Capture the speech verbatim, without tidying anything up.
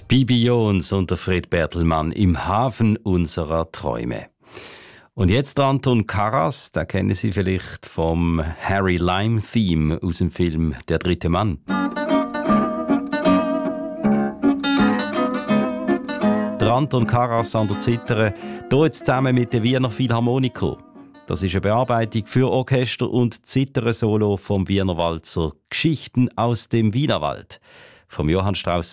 Bibi Jones und der Fred Bertelmann im Hafen unserer Träume. Und jetzt der Anton Karas, da kennen Sie vielleicht vom Harry Lime Theme aus dem Film Der dritte Mann. Der Anton Karas an der Zither, hier jetzt zusammen mit den Wiener Philharmoniker. Das ist eine Bearbeitung für Orchester und Zither-Solo vom Wiener Walzer «Geschichten aus dem Wienerwald» vom Johann Strauss